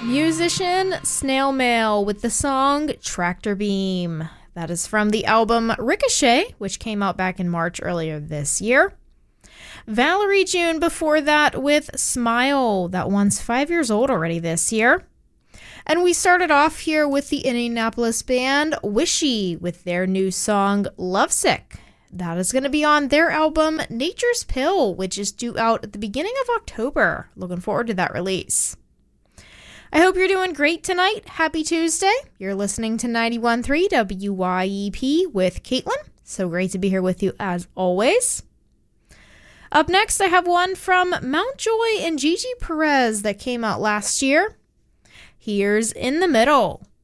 Musician Snail Mail with the song Tractor Beam. That is from the album Ricochet, which came out back in March earlier this year. Valerie June before that with Smile. That one's 5 years old already this year. And we started off here with the Indianapolis band Wishy with their new song Lovesick. That is going to be on their album Nature's Pill, which is due out at the beginning of October. Looking forward to that release. I hope you're doing great tonight. Happy Tuesday. You're listening to 91.3 WYEP with Caitlin. So great to be here with you as always. Up next, I have one from Mountjoy and Gigi Perez that came out last year. Here's In the Middle.